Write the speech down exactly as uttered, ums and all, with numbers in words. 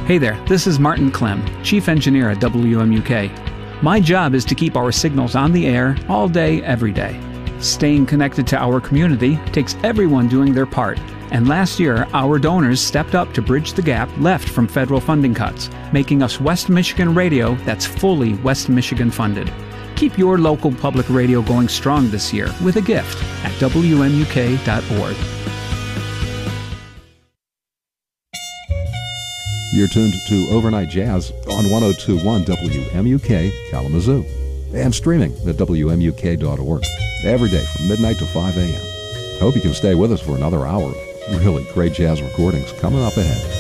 Hey there, this is Martin Clem, Chief Engineer at W M U K. My job is to keep our signals on the air all day, every day. Staying connected to our community takes everyone doing their part, and last year our donors stepped up to bridge the gap left from federal funding cuts, making us West Michigan radio that's fully West Michigan funded. Keep your local public radio going strong this year with a gift at W M U K dot org. You're tuned to Overnight Jazz on one oh two point one W M U K Kalamazoo and streaming at W M U K dot org every day from midnight to five a.m. Hope you can stay with us for another hour of really great jazz recordings coming up ahead.